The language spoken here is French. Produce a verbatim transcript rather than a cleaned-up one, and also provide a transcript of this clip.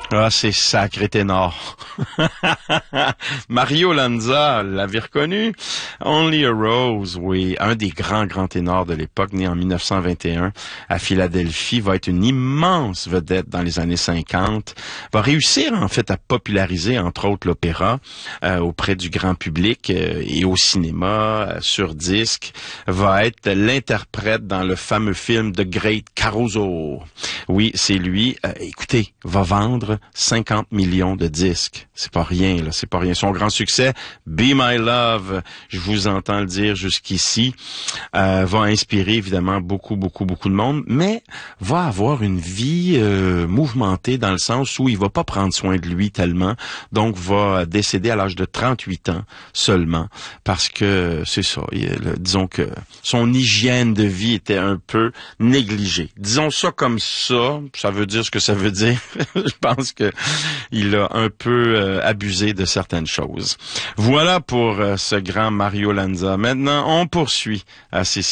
Ah, c'est sacré ténor. Mario Lanza, l'avez reconnu? Only a Rose, oui, un des grands, grands ténors de l'époque, né en mille neuf cent vingt et un à Philadelphie, va être une immense vedette dans les années cinquante, va réussir en fait à populariser entre autres l'opéra euh, auprès du grand public euh, et au cinéma, euh, sur disque, va être l'interprète dans le fameux film The Great Caruso. Oui, c'est lui. Euh, écoutez, va vendre cinquante millions de disques. C'est pas rien, là. C'est pas rien. Son grand succès, Be My Love, je vous entends le dire jusqu'ici, euh, va inspirer évidemment beaucoup, beaucoup, beaucoup de monde, mais va avoir une vie euh, mouvementée dans le sens où il va pas prendre soin de lui tellement, donc va décéder à l'âge de trente-huit ans seulement, parce que c'est ça, il, le, disons que son hygiène de vie était un peu négligée. Disons ça comme ça, ça veut dire ce que ça veut dire. Je pense que il a un peu euh, abusé de certaines choses. Voilà pour euh, ce grand Mario Lanza. Maintenant, on poursuit à ces